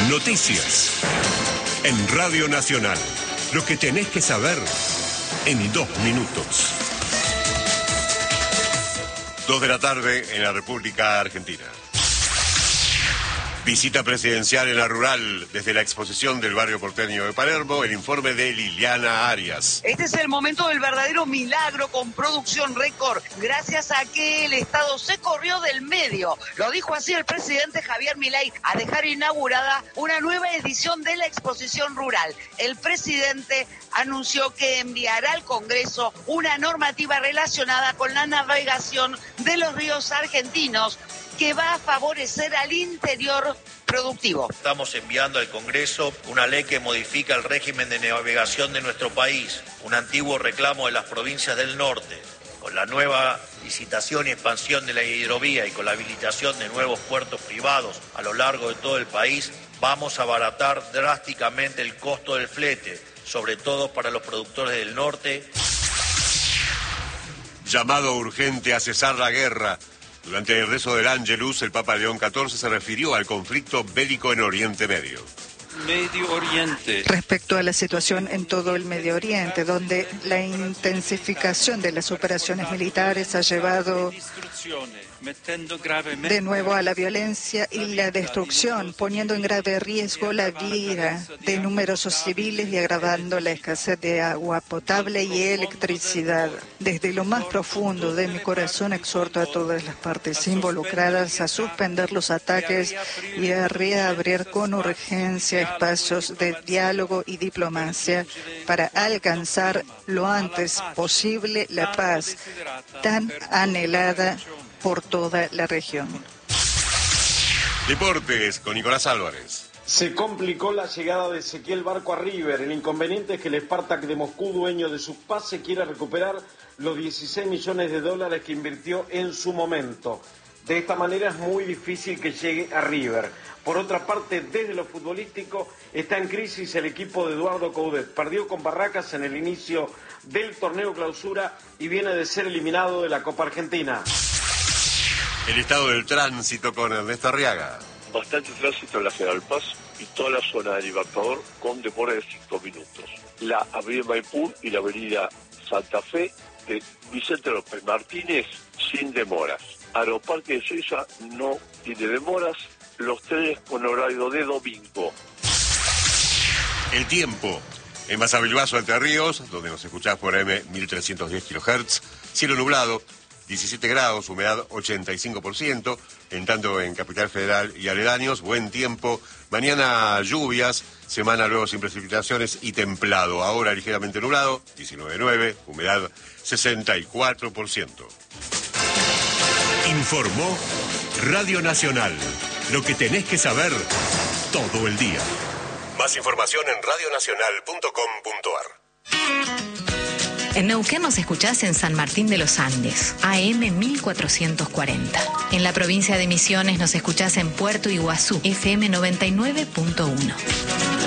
Noticias. En Radio Nacional. Lo que tenés que saber en 2 minutos. 2 de la tarde en la República Argentina. Visita presidencial en la rural desde la exposición del barrio porteño de Palermo, el informe de Liliana Arias. Este es el momento del verdadero milagro con producción récord, gracias a que el Estado se corrió del medio. Lo dijo así el presidente Javier Milei a dejar inaugurada una nueva edición de la exposición rural. El presidente anunció que enviará al Congreso una normativa relacionada con la navegación de los ríos argentinos, que va a favorecer al interior productivo. Estamos enviando al Congreso una ley que modifica el régimen de navegación de nuestro país, un antiguo reclamo de las provincias del norte. Con la nueva licitación y expansión de la hidrovía y con la habilitación de nuevos puertos privados a lo largo de todo el país, vamos a abaratar drásticamente el costo del flete, sobre todo para los productores del norte. Llamado urgente a cesar la guerra. Durante el rezo del Ángelus, el Papa León XIV se refirió al conflicto bélico en Oriente Medio. Medio Oriente. Respecto a la situación en todo el Medio Oriente, donde la intensificación de las operaciones militares ha llevado de nuevo a la violencia y la destrucción, poniendo en grave riesgo la vida de numerosos civiles y agravando la escasez de agua potable y electricidad. Desde lo más profundo de mi corazón exhorto a todas las partes involucradas a suspender los ataques y a reabrir con urgencia espacios de diálogo y diplomacia para alcanzar lo antes posible la paz tan anhelada por toda la región. Deportes con Nicolás Álvarez. Se complicó la llegada de Ezequiel Barco a River. El inconveniente es que el Spartak de Moscú, dueño de sus pases, quiere recuperar los 16 millones de dólares que invirtió en su momento. De esta manera es muy difícil que llegue a River. Por otra parte, desde lo futbolístico, está en crisis el equipo de Eduardo Coudet. Perdió con Barracas en el inicio del torneo clausura y viene de ser eliminado de la Copa Argentina. El estado del tránsito con Ernesto Arriaga. Bastante tránsito en la General Paz y toda la zona del Libertador con demora de 5 minutos. La avenida Maipú y la avenida Santa Fe de Vicente López Martínez sin demoras. Aeroparque de Suiza no tiene demoras. Los trenes con horario de domingo. El tiempo. En Basavilbaso, Entre Ríos, donde nos escuchás por AM 1310 kHz, cielo nublado, 17 grados, humedad 85%, en tanto en Capital Federal y aledaños, buen tiempo, mañana lluvias, semana luego sin precipitaciones y templado, ahora ligeramente nublado, 19,9, humedad 64%. Informó Radio Nacional, lo que tenés que saber todo el día. Más información en radionacional.com.ar. En Neuquén nos escuchás en San Martín de los Andes, AM 1440. En la provincia de Misiones nos escuchás en Puerto Iguazú, FM 99.1.